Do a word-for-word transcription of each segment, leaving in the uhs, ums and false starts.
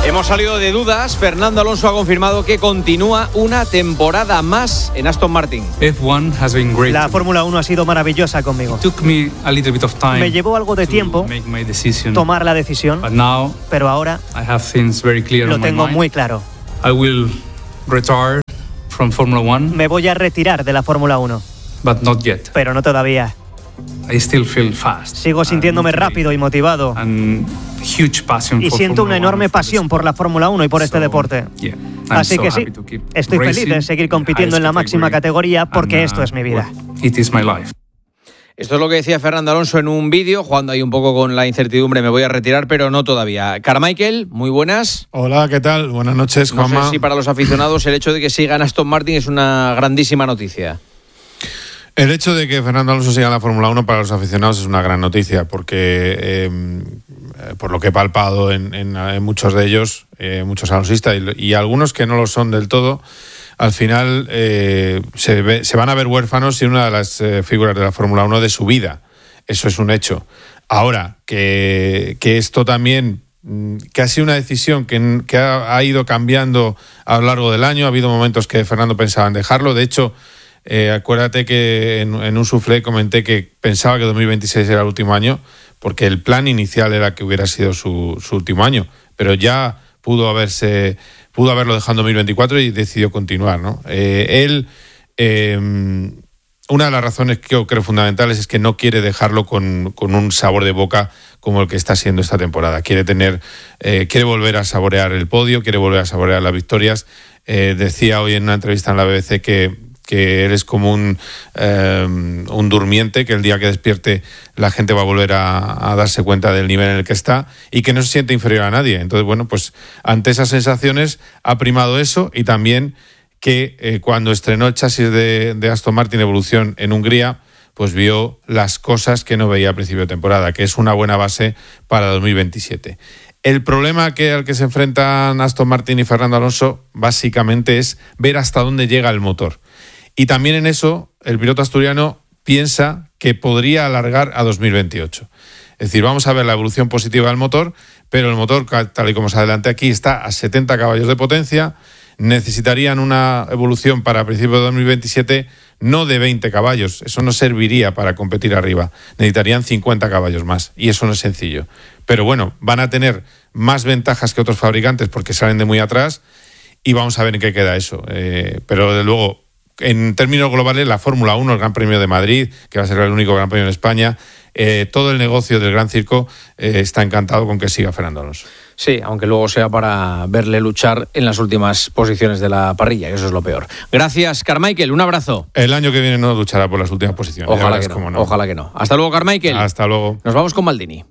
Hemos salido de dudas. Fernando Alonso ha confirmado que continúa una temporada más en Aston Martin. F uno has been great. La Fórmula uno ha sido maravillosa conmigo. Took me a little bit of time. Me llevó algo de tiempo make my decision. tomar la decisión. But now, pero ahora I have things very clear lo on my tengo mind. muy claro. I will retire from Formula One. Me voy a retirar de la Fórmula uno. But not yet. Pero no todavía. I still feel fast. Sigo sintiéndome rápido y motivado. And huge passion y for siento Formula una enorme one, pasión por la Fórmula uno y por so, este deporte. Yeah, Así so que sí, estoy feliz de seguir compitiendo en la máxima categoría porque and, uh, esto es mi vida. It is my life. Esto es lo que decía Fernando Alonso en un vídeo, jugando ahí un poco con la incertidumbre, me voy a retirar, pero no todavía. Carmichael, muy buenas. Hola, ¿qué tal? Buenas noches, Juanma. No sé si para los aficionados el hecho de que siga en Aston Martin es una grandísima noticia. El hecho de que Fernando Alonso siga en la Fórmula uno para los aficionados es una gran noticia, porque eh, por lo que he palpado en, en, en muchos de ellos, eh, muchos alonsistas y, y algunos que no lo son del todo, al final eh, se, ve, se van a ver huérfanos y una de las eh, figuras de la Fórmula uno de su vida. Eso es un hecho. Ahora, que, que esto también, que ha sido una decisión que, que ha, ha ido cambiando a lo largo del año. Ha habido momentos que Fernando pensaba en dejarlo. De hecho, eh, acuérdate que en, en un soufflé comenté que pensaba que dos mil veintiséis era el último año, porque el plan inicial era que hubiera sido su, su último año, pero ya pudo haberse pudo haberlo dejado en dos mil veinticuatro y decidió continuar, ¿no? Eh, él, eh, una de las razones que yo creo fundamentales es que no quiere dejarlo con, con un sabor de boca como el que está siendo esta temporada. Quiere tener, eh, quiere volver a saborear el podio, quiere volver a saborear las victorias. Eh, decía hoy en una entrevista en la B B C que que él es como un, eh, un durmiente, que el día que despierte la gente va a volver a, a darse cuenta del nivel en el que está y que no se siente inferior a nadie. Entonces, bueno, pues ante esas sensaciones ha primado eso, y también que eh, cuando estrenó el chasis de, de Aston Martin Evolución en Hungría, pues vio las cosas que no veía a principio de temporada, que es una buena base para dos mil veintisiete. El problema que, al que se enfrentan Aston Martin y Fernando Alonso básicamente es ver hasta dónde llega el motor. Y también en eso el piloto asturiano piensa que podría alargar a dos mil veintiocho. Es decir, vamos a ver la evolución positiva del motor, pero el motor, tal y como se adelante aquí, está a setenta caballos de potencia. Necesitarían una evolución para principios de dos mil veintisiete no de veinte caballos. Eso no serviría para competir arriba. Necesitarían cincuenta caballos más, y eso no es sencillo. Pero bueno, van a tener más ventajas que otros fabricantes porque salen de muy atrás, y vamos a ver en qué queda eso. Eh, pero desde luego, en términos globales, la Fórmula uno, el Gran Premio de Madrid, que va a ser el único Gran Premio en España, eh, todo el negocio del Gran Circo eh, está encantado con que siga Fernando Alonso. Sí, aunque luego sea para verle luchar en las últimas posiciones de la parrilla, y eso es lo peor. Gracias, Carmichael, un abrazo. El año que viene no luchará por las últimas posiciones. Ojalá que no, no, ojalá que no. Hasta luego, Carmichael. Hasta luego. Nos vamos con Maldini.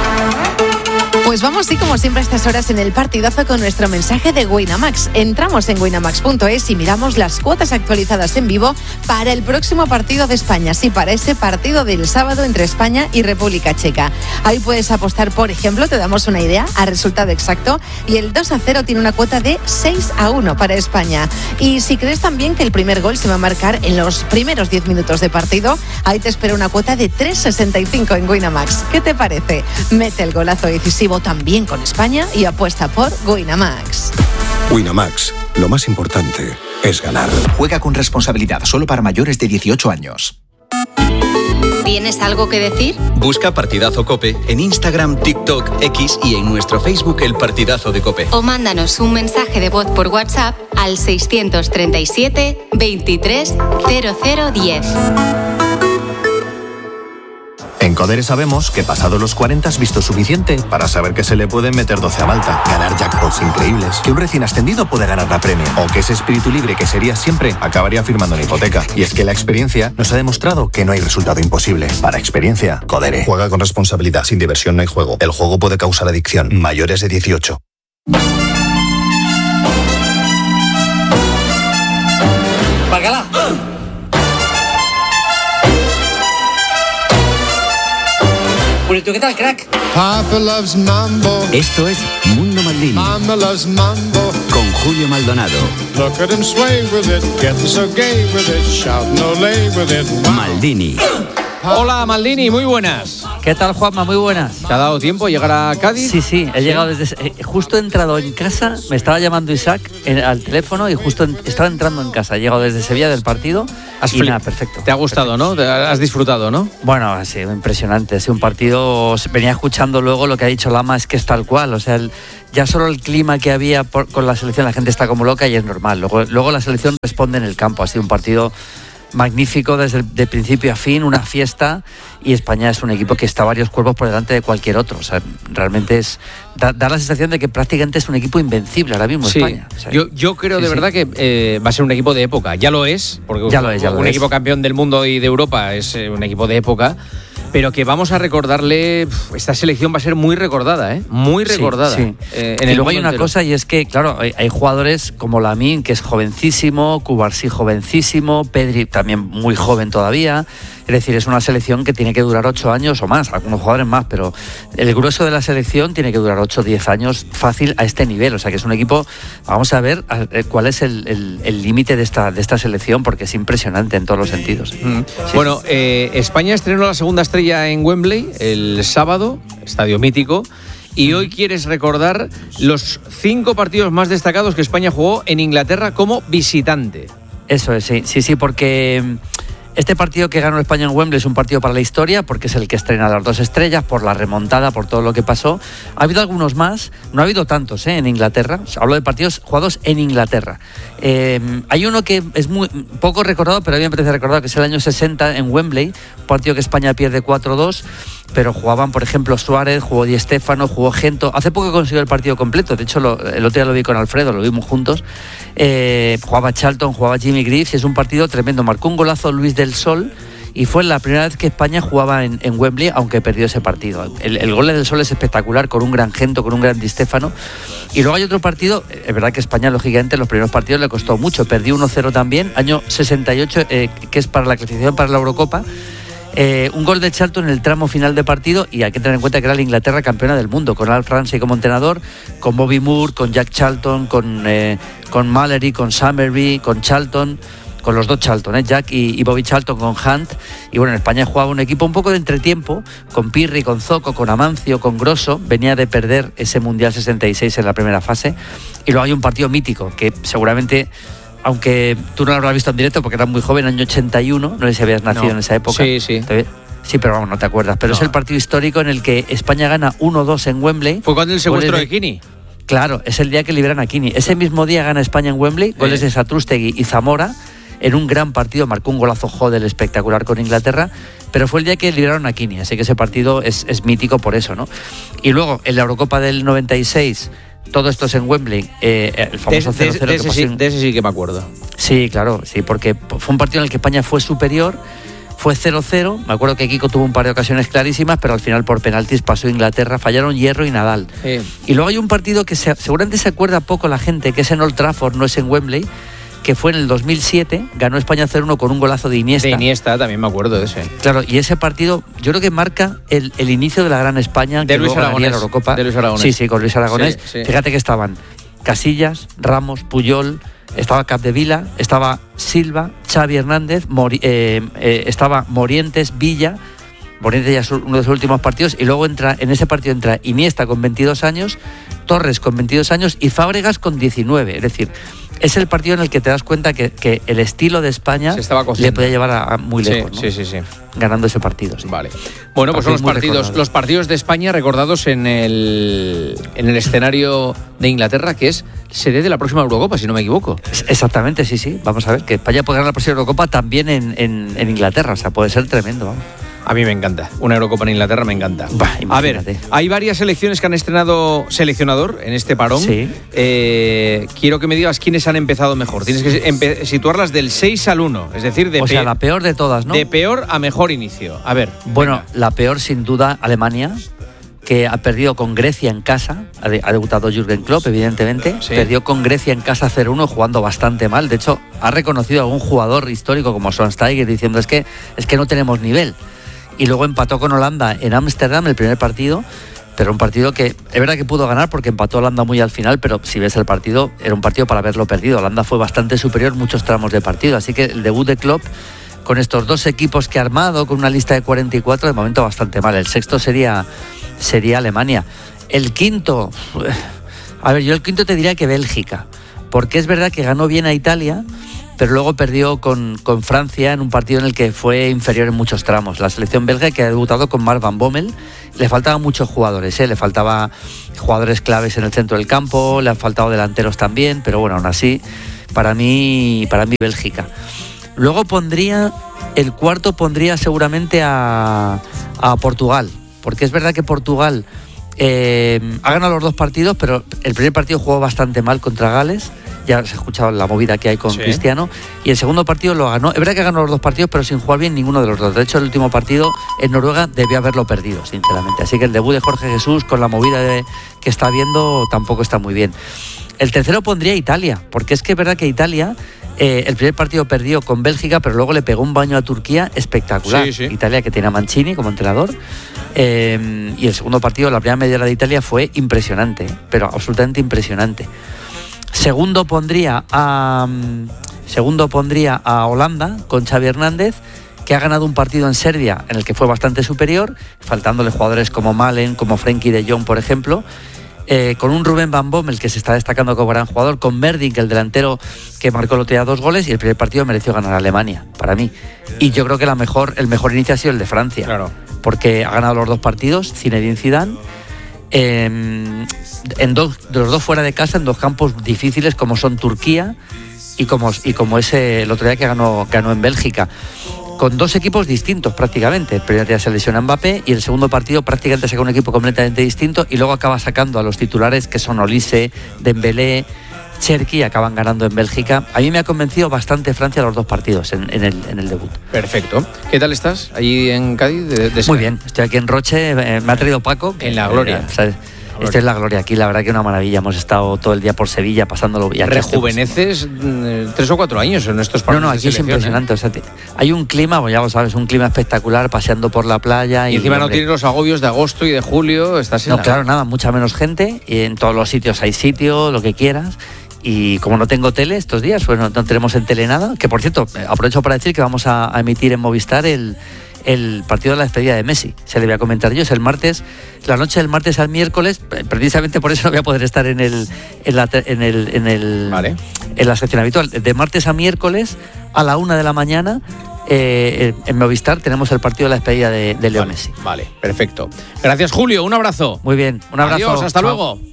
Pues vamos, sí, como siempre a estas horas en el partidazo con nuestro mensaje de Winamax. Entramos en winamax punto es y miramos las cuotas actualizadas en vivo para el próximo partido de España. Sí, para ese partido del sábado entre España y República Checa. Ahí puedes apostar, por ejemplo, te damos una idea, a resultado exacto, y el dos a cero tiene una cuota de seis a uno para España. Y si crees también que el primer gol se va a marcar en los primeros diez minutos de partido, ahí te espera una cuota de tres sesenta y cinco en Winamax. ¿Qué te parece? Mete el golazo decisivo también con España y apuesta por Winamax. Winamax, lo más importante es ganar. Juega con responsabilidad, solo para mayores de dieciocho años. ¿Tienes algo que decir? Busca Partidazo COPE en Instagram, TikTok, X y en nuestro Facebook El Partidazo de COPE. O mándanos un mensaje de voz por WhatsApp al seiscientos treinta y siete, veintitrés, cero cero diez. En Codere sabemos que pasado los cuarenta has visto suficiente para saber que se le pueden meter doce a Malta, ganar jackpots increíbles, que un recién ascendido puede ganar la Premier, o que ese espíritu libre que sería siempre acabaría firmando una hipoteca. Y es que la experiencia nos ha demostrado que no hay resultado imposible. Para experiencia, Codere. Juega con responsabilidad, sin diversión no hay juego. El juego puede causar adicción. Mayores de dieciocho. ¡Bacala! ¿Qué tal, crack? Papa loves mambo. Esto es Mundo Maldini. Mama loves mambo. Con Julio Maldonado. Look at him sway with it, getting so gay with it, shouting olé with it. Wow. Maldini. Hola Maldini, muy buenas. ¿Qué tal, Juanma? Muy buenas. ¿Te ha dado tiempo llegar a Cádiz? Sí, sí, he ¿Sí? llegado desde... Eh, justo he entrado en casa, me estaba llamando Isaac en, al teléfono y justo en, estaba entrando en casa. He llegado desde Sevilla del partido Has y nada, perfecto. Te ha gustado, perfecto. ¿no? Te has disfrutado, ¿no? Bueno, ha sido impresionante. Ha sido un partido... Venía escuchando luego lo que ha dicho Lama, es que es tal cual. O sea, el, ya solo el clima que había por, con la selección, la gente está como loca y es normal. Luego, luego la selección responde en el campo. Ha sido un partido magnífico desde el de principio a fin, una fiesta, y España es un equipo que está varios cuerpos por delante de cualquier otro. O sea, realmente es da, da la sensación de que prácticamente es un equipo invencible ahora mismo sí. España. O sea, yo, yo creo sí, de sí. verdad que eh, va a ser un equipo de época. Ya lo es, porque ya lo es, ya un lo equipo es. campeón del mundo y de Europa es eh, un equipo de época. Pero que vamos a recordarle, esta selección va a ser muy recordada, ¿eh? Muy recordada. Sí, sí. Eh, en y el luego hay una entero. cosa, y es que, claro, hay, hay jugadores como Lamine, que es jovencísimo, Cubarsí jovencísimo, Pedri también muy joven todavía. Es decir, es una selección que tiene que durar ocho años o más, algunos jugadores más, pero el grueso de la selección tiene que durar ocho o diez años fácil a este nivel. O sea que es un equipo, vamos a ver cuál es el límite de esta, de esta selección, porque es impresionante en todos los sentidos. Mm. Sí. Bueno, eh, España estrenó la segunda estrella en Wembley el sábado, estadio mítico. Y hoy quieres recordar los cinco partidos más destacados que España jugó en Inglaterra como visitante. Eso es, sí, sí, sí, porque este partido que ganó España en Wembley es un partido para la historia, porque es el que estrena las dos estrellas, por la remontada, por todo lo que pasó. Ha habido algunos más, no ha habido tantos ¿eh? en Inglaterra. Hablo de partidos jugados en Inglaterra. Eh, hay uno que es muy poco recordado, pero a mí me parece recordado, que es el año sesenta en Wembley, un partido que España pierde cuatro dos, pero jugaban, por ejemplo, Suárez, jugó Di Stéfano, jugó Gento. Hace poco consiguió el partido completo, de hecho lo, el otro día lo vi con Alfredo, lo vimos juntos. Eh, jugaba Charlton, jugaba Jimmy Greaves, y es un partido tremendo. Marcó un golazo Luis del Sol, y fue la primera vez que España jugaba en, en Wembley, aunque perdió ese partido. El, el gol del Sol es espectacular, con un gran Gento, con un gran Di Stéfano. Y luego hay otro partido, es verdad que España, lógicamente, en los primeros partidos le costó mucho, perdió uno cero también, año sesenta y ocho, eh, que es para la clasificación para la Eurocopa. Eh, un gol de Charlton en el tramo final de partido, y hay que tener en cuenta que era la Inglaterra campeona del mundo, con Al Ramsey como entrenador, con Bobby Moore, con Jack Charlton, con, eh, con Mallory, con Summerby, con Charlton, con los dos Charlton, ¿eh? Jack y, y Bobby Charlton, con Hunt. Y bueno, en España jugaba un equipo un poco de entretiempo, con Pirri, con Zoco, con Amancio, con Grosso. Venía de perder ese Mundial sesenta y seis en la primera fase. Y luego hay un partido mítico, que seguramente, aunque tú no lo habrás visto en directo porque eras muy joven, año ochenta y uno, no sé si habías nacido no. en esa época. Sí, sí. Sí, pero vamos, no te acuerdas. Pero no. Es el partido histórico en el que España gana uno dos en Wembley. Fue cuando el secuestro de Kini. Claro, es el día que liberan a Kini. Ese mismo día gana España en Wembley, goles eh. de Satrústegui y Zamora, en un gran partido. Marcó un golazo Hodel espectacular con Inglaterra, pero fue el día que liberaron a Kini, así que ese partido es, es mítico por eso, ¿no? Y luego, en la Eurocopa del noventa y seis, todo esto es en Wembley, eh, el famoso cero cero. De, de, de, sí, en... de ese sí que me acuerdo. Sí, claro, sí, porque fue un partido en el que España fue superior, fue cero cero, me acuerdo que Kiko tuvo un par de ocasiones clarísimas, pero al final por penaltis pasó Inglaterra, fallaron Hierro y Nadal. Sí. Y luego hay un partido que se, seguramente se acuerda poco la gente, que es en Old Trafford, no es en Wembley, que fue en el dos mil siete, ganó España cero uno con un golazo de Iniesta. De Iniesta, también me acuerdo de ese. Claro, y ese partido yo creo que marca el, el inicio de la gran España, de que Luis Aragonés, la Eurocopa. De Luis Aragonés. Sí, sí, con Luis Aragonés. Sí, sí. Fíjate que estaban Casillas, Ramos, Puyol, estaba Capdevila, estaba Silva, Xavi Hernández, Mori, eh, eh, estaba Morientes, Villa. Morientes ya es uno de sus últimos partidos, y luego entra en ese partido entra Iniesta con veintidós años, Torres con veintidós años y Fábregas con diecinueve. Es decir, es el partido en el que te das cuenta que, que el estilo de España le podía llevar a, a muy lejos, sí, ¿no? sí, sí, sí. Ganando ese partido. Sí. Vale. Bueno, pues son los partidos, recordado. los partidos de España recordados en el, en el escenario de Inglaterra, que es sede de la próxima Eurocopa, si no me equivoco. Exactamente, sí, sí. Vamos a ver, que España puede ganar la próxima Eurocopa también en, en, en Inglaterra. O sea, puede ser tremendo, vamos. A mí me encanta. Una Eurocopa en Inglaterra me encanta. Bah, a ver, hay varias selecciones que han estrenado seleccionador en este parón. Sí. Eh, quiero que me digas quiénes han empezado mejor. Tienes que empe- situarlas del seis al uno. Es decir, de o sea, pe- la peor de todas, ¿no? De peor a mejor inicio. A ver. Bueno, venga. La peor sin duda Alemania, que ha perdido con Grecia en casa. Ha, de, ha debutado Jürgen Klopp, evidentemente. Sí. Perdió con Grecia en casa cero uno, jugando bastante mal. De hecho, ha reconocido a algún jugador histórico como Schweinsteiger diciendo es que, es que no tenemos nivel. Y luego empató con Holanda en Ámsterdam el primer partido, pero un partido que es verdad que pudo ganar porque empató Holanda muy al final, pero si ves el partido, era un partido para haberlo perdido. Holanda fue bastante superior muchos tramos de partido, así que el debut de Klopp con estos dos equipos que ha armado, con una lista de cuarenta y cuatro, de momento bastante mal. El sexto sería, sería Alemania. El quinto, a ver, yo el quinto te diría que Bélgica, porque es verdad que ganó bien a Italia, pero luego perdió con, con Francia en un partido en el que fue inferior en muchos tramos. La selección belga, que ha debutado con Mark van Bommel, le faltaban muchos jugadores, ¿eh? Le faltaba jugadores claves en el centro del campo, le han faltado delanteros también, pero bueno, aún así, para mí, para mí Bélgica. Luego pondría, el cuarto pondría seguramente a, a Portugal, porque es verdad que Portugal eh, ha ganado los dos partidos, pero el primer partido jugó bastante mal contra Gales. Ya se ha escuchado la movida que hay con sí. Cristiano, y el segundo partido lo ganó. Es verdad que ganó los dos partidos, pero sin jugar bien ninguno de los dos. De hecho, el último partido en Noruega debió haberlo perdido, sinceramente. Así que el debut de Jorge Jesús, con la movida de, que está viendo, tampoco está muy bien. El tercero pondría Italia, porque es que es verdad que Italia, eh, el primer partido perdió con Bélgica, pero luego le pegó un baño a Turquía espectacular. Sí, sí. Italia, que tiene a Mancini como entrenador. Eh, y el segundo partido, la primera media hora de Italia, fue impresionante, pero absolutamente impresionante. Segundo pondría a segundo pondría a Holanda con Xavi Hernández, que ha ganado un partido en Serbia en el que fue bastante superior, faltándole jugadores como Malen, como Frenkie de Jong, por ejemplo, eh, con un Ruben Van Bommel que se está destacando como gran jugador, con Merdink, el delantero que marcó el otro día dos goles, y el primer partido mereció ganar a Alemania, para mí. Y yo creo que la mejor, el mejor inicio ha sido el de Francia, claro, porque ha ganado los dos partidos, Zinedine Zidane, eh, en dos, de los dos fuera de casa, en dos campos difíciles como son Turquía y como, y como ese el otro día que ganó, ganó en Bélgica, con dos equipos distintos prácticamente. El primer día se lesiona Mbappé y el segundo partido prácticamente saca un equipo completamente distinto, y luego acaba sacando a los titulares, que son Olise, Dembélé, Cherki, y acaban ganando en Bélgica. A mí me ha convencido bastante Francia los dos partidos en, en, el, en el debut. Perfecto. ¿Qué tal estás allí en Cádiz? De, de Muy bien, estoy aquí en Roche, eh, me ha traído Paco. En la gloria. Eh, ¿sabes? Esta es la gloria aquí, la verdad que una maravilla. Hemos estado todo el día por Sevilla pasándolo bien. Rejuveneces eh, tres o cuatro años en estos partidos. No, no, aquí es impresionante. ¿eh? O sea, hay un clima, pues ya lo sabes, un clima espectacular, paseando por la playa. Y, y encima hombre, no tienes los agobios de agosto y de julio. Estás en no, la... claro, nada, mucha menos gente. Y en todos los sitios hay sitio, lo que quieras. Y como no tengo tele estos días, pues no, no tenemos en tele nada. Que por cierto, aprovecho para decir que vamos a, a emitir en Movistar el, el partido de la despedida de Messi. Se le voy a comentar yo, es el martes, la noche del martes al miércoles. Precisamente por eso no voy a poder estar en el en la, en el, en el vale. en la sección habitual. De martes a miércoles a la una de la mañana, eh, en Movistar tenemos el partido de la despedida de, de Leo vale, Messi. Vale, perfecto. Gracias, Julio, un abrazo. Muy bien, un abrazo. Adiós, hasta Chao. luego.